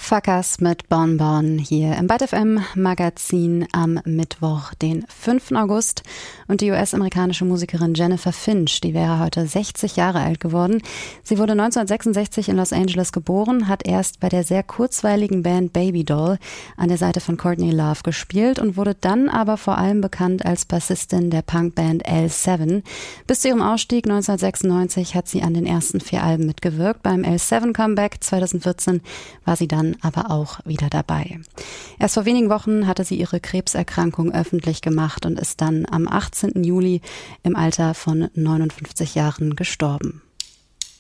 Fuckers mit Bon Bon hier im Byte FM Magazin am Mittwoch, den 5. August. Und die US-amerikanische Musikerin Jennifer Finch, die wäre heute 60 Jahre alt geworden. Sie wurde 1966 in Los Angeles geboren, hat erst bei der sehr kurzweiligen Band Baby Doll an der Seite von Courtney Love gespielt und wurde dann aber vor allem bekannt als Bassistin der Punkband L7. Bis zu ihrem Ausstieg 1996 hat sie an den ersten 4 Alben mitgewirkt. Beim L7 Comeback 2014 war sie dann aber auch wieder dabei. Erst vor wenigen Wochen hatte sie ihre Krebserkrankung öffentlich gemacht und ist dann am 18. Juli im Alter von 59 Jahren gestorben.